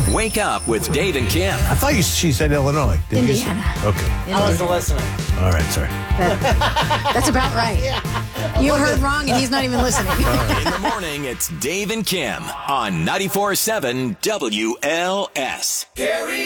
Wake up with Dave and Kim. I thought she said Illinois. Did Indiana. You say? Okay. I wasn't listening. All right, sorry. That's about right. You heard wrong, and he's not even listening. In the morning, it's Dave and Kim on 94.7 WLS. Gary